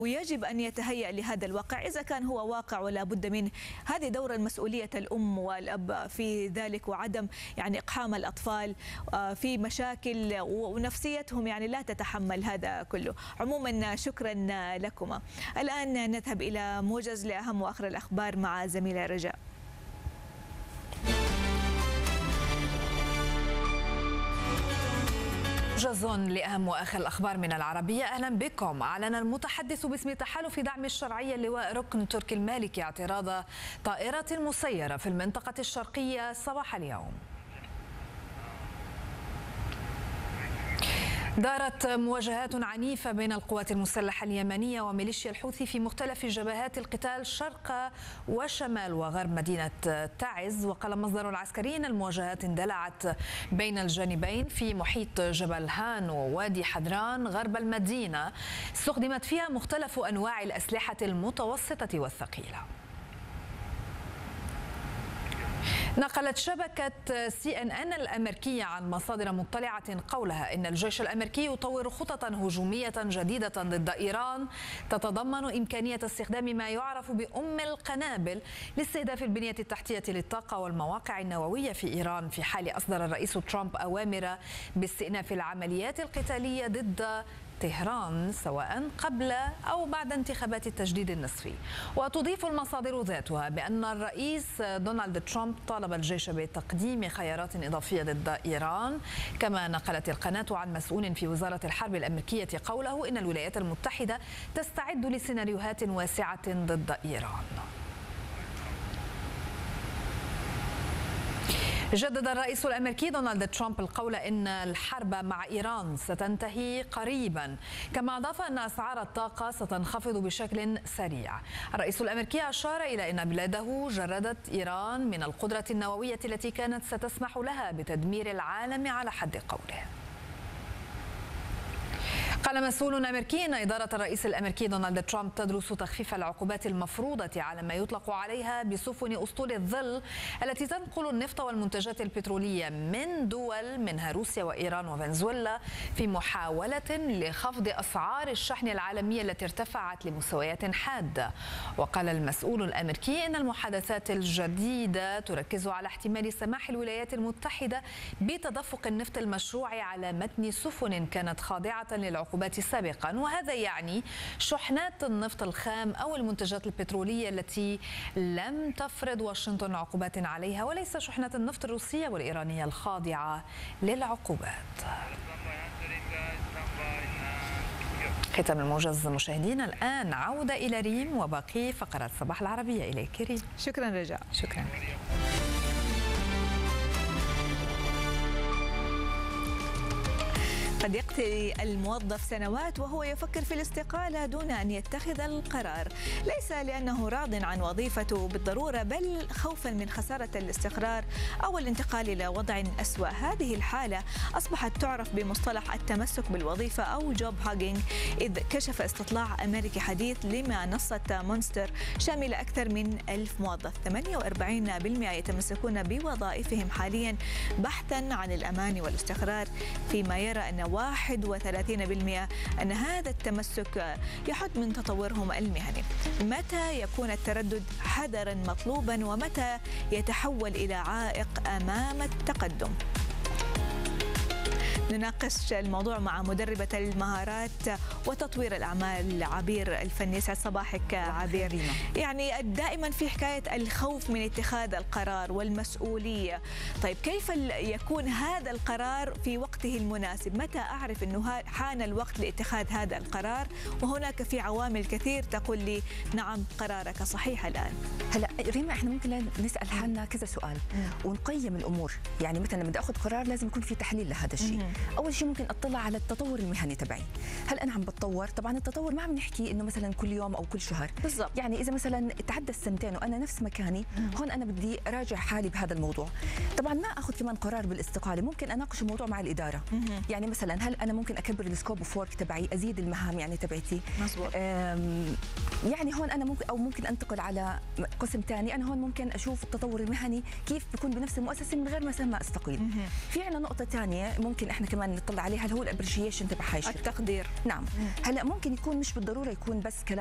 ويجب أن يتهيأ لهذا الواقع إذا كان هو واقع ولا بد منه. هذه دورا مسؤولية الأم والأب في ذلك، وعدم إقحام الأطفال في مشاكل ونفسيتهم لا تتحمل هذا كله. عموما شكرا لكما. الآن نذهب إلى موجز لأهم وآخر الأخبار مع زميلة رجاء. موجز لأهم وآخر الأخبار من العربية. أهلا بكم. أعلن المتحدث باسم تحالف دعم الشرعية اللواء ركن تركي المالكي اعتراض طائرة مسيرة في المنطقة الشرقية صباح اليوم. دارت مواجهات عنيفة بين القوات المسلحة اليمنية وميليشيا الحوثي في مختلف جبهات القتال شرق وشمال وغرب مدينة تعز. وقال مصدر عسكري أن المواجهات اندلعت بين الجانبين في محيط جبل هان ووادي حدران غرب المدينة، استخدمت فيها مختلف أنواع الأسلحة المتوسطة والثقيلة. نقلت شبكة CNN الأمريكية عن مصادر مطلعة قولها إن الجيش الأمريكي يطور خططا هجومية جديدة ضد إيران تتضمن إمكانية استخدام ما يعرف بأم القنابل لاستهداف البنية التحتية للطاقة والمواقع النووية في إيران، في حال أصدر الرئيس ترامب أوامر باستئناف العمليات القتالية ضد طهران سواء قبل أو بعد انتخابات التجديد النصفي. وتضيف المصادر ذاتها بأن الرئيس دونالد ترامب طالب الجيش بتقديم خيارات إضافية ضد إيران. كما نقلت القناة عن مسؤول في وزارة الحرب الأمريكية قوله إن الولايات المتحدة تستعد لسيناريوهات واسعة ضد إيران. جدد الرئيس الأمريكي دونالد ترامب القول إن الحرب مع إيران ستنتهي قريبا، كما أضاف أن أسعار الطاقة ستنخفض بشكل سريع. الرئيس الأمريكي أشار إلى أن بلاده جردت إيران من القدرة النووية التي كانت ستسمح لها بتدمير العالم على حد قوله. قال مسؤول أمريكي أن إدارة الرئيس الأمريكي دونالد ترامب تدرس تخفيف العقوبات المفروضة على ما يطلق عليها بسفن أسطول الظل التي تنقل النفط والمنتجات البترولية من دول منها روسيا وإيران وفنزويلا، في محاولة لخفض أسعار الشحن العالمية التي ارتفعت لمستويات حادة. وقال المسؤول الأمريكي أن المحادثات الجديدة تركز على احتمال سماح الولايات المتحدة بتدفق النفط المشروع على متن سفن كانت خاضعة للعقوبات سابقا، وهذا يعني شحنات النفط الخام أو المنتجات البترولية التي لم تفرض واشنطن عقوبات عليها، وليس شحنات النفط الروسية والإيرانية الخاضعة للعقوبات. ختام الموجز مشاهدينا. الآن عودة إلى ريم وباقي فقرات صباح العربية. إليك ريم. شكرا رجاء. شكرا. قد يقضي الموظف سنوات وهو يفكر في الاستقالة دون أن يتخذ القرار، ليس لأنه راض عن وظيفته بالضرورة، بل خوفا من خسارة الاستقرار أو الانتقال إلى وضع أسوأ. هذه الحالة أصبحت تعرف بمصطلح التمسك بالوظيفة أو جوب هاجينج، إذ كشف استطلاع أمريكي حديث لمنصة مونستر شامل أكثر من 1000 موظف 48% يتمسكون بوظائفهم حاليا بحثا عن الأمان والاستقرار، فيما يرى أن 31% أن هذا التمسك يحد من تطورهم المهني. متى يكون التردد حذرا مطلوبا، ومتى يتحول إلى عائق أمام التقدم؟ نناقش الموضوع مع مدربة المهارات وتطوير الأعمال عبير الفني. يسعد صباحك عبير. دائما في حكاية الخوف من اتخاذ القرار والمسؤولية. طيب كيف يكون هذا القرار في وقته المناسب؟ متى أعرف أنه حان الوقت لاتخاذ هذا القرار؟ وهناك في عوامل كثير تقول لي نعم قرارك صحيح الآن. هلا ريما، احنا ممكن نسأل حالنا كذا سؤال ونقيم الأمور. مثلا لما بدي أخذ قرار لازم يكون في تحليل لهذا الشيء. اول شيء ممكن اطلع على التطور المهني تبعي. هل انا عم بتطور؟ طبعا التطور ما عم نحكي انه مثلا كل يوم او كل شهر بالضبط. اذا مثلا تعدى السنتين وانا نفس مكاني، هون انا بدي اراجع حالي بهذا الموضوع. طبعا ما اخذ كمان قرار بالاستقاله، ممكن اناقش الموضوع مع الاداره. مثلا هل انا ممكن اكبر السكوب اوف وورك تبعي، ازيد المهام تبعتي. مزبوط. يعني هون انا ممكن انتقل على قسم ثاني. انا هون ممكن اشوف التطور المهني كيف بيكون بنفس المؤسسه من غير ما استقيل. في عندنا نقطه ثانيه ممكن احنا كمان نطلع عليها، اللي هو الابريشيشن تبع هاي الشركه، التقدير. نعم. هلا ممكن يكون مش بالضروره يكون بس كلام